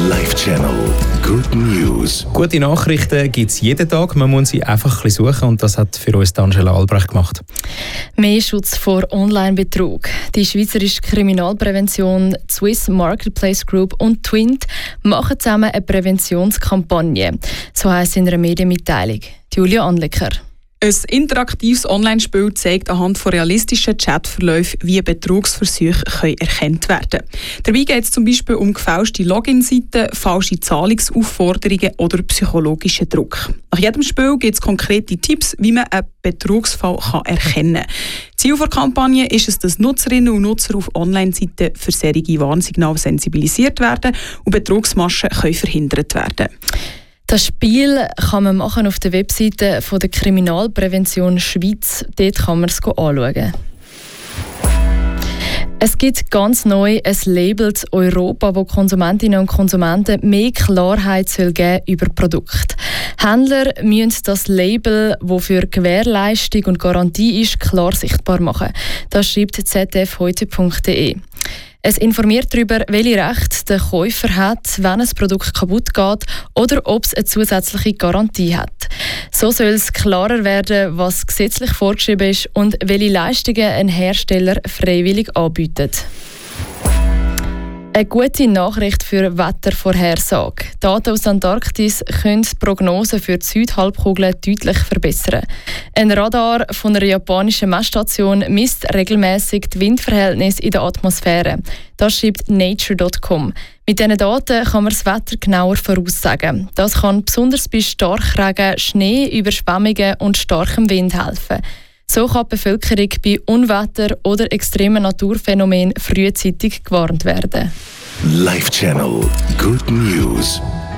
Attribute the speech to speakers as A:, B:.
A: Live Channel Good News.
B: Gute Nachrichten gibt es jeden Tag, man muss sie einfach ein bisschen suchen und das hat für uns Angela Albrecht gemacht.
C: Mehr Schutz vor Online-Betrug. Die Schweizerische Kriminalprävention, Swiss Marketplace Group und Twint machen zusammen eine Präventionskampagne. So heisst es in einer Medienmitteilung. Julia Anliker.
D: Ein interaktives Online-Spiel zeigt anhand von realistischen Chatverläufen, wie Betrugsversuche erkannt werden können. Dabei geht es zum Beispiel um gefälschte Login-Seiten, falsche Zahlungsaufforderungen oder psychologischen Druck. Nach jedem Spiel gibt es konkrete Tipps, wie man einen Betrugsfall erkennen kann. Ziel der Kampagne ist es, dass Nutzerinnen und Nutzer auf Online-Seiten für solche Warnsignale sensibilisiert werden und Betrugsmaschen verhindert werden.
C: Das Spiel kann man machen auf der Webseite von der Kriminalprävention Schweiz. Dort kann man es anschauen. Es gibt ganz neu ein Label zu Europa, wo Konsumentinnen und Konsumenten mehr Klarheit geben über Produkte. Händler müssen das Label, das für Gewährleistung und Garantie ist, klar sichtbar machen. Das schreibt zdfheute.de. Es informiert darüber, welche Rechte der Käufer hat, wenn ein Produkt kaputt geht oder ob es eine zusätzliche Garantie hat. So soll es klarer werden, was gesetzlich vorgeschrieben ist und welche Leistungen ein Hersteller freiwillig anbietet. Eine gute Nachricht für Wettervorhersage. Daten aus Antarktis können die Prognosen für die Südhalbkugel deutlich verbessern. Ein Radar von einer japanischen Messstation misst regelmäßig die Windverhältnisse in der Atmosphäre. Das schreibt Nature.com. Mit diesen Daten kann man das Wetter genauer voraussagen. Das kann besonders bei Starkregen, Schnee, Überschwemmungen und starkem Wind helfen. So kann die Bevölkerung bei Unwetter oder extremen Naturphänomenen frühzeitig gewarnt werden.
A: Live Channel Good News.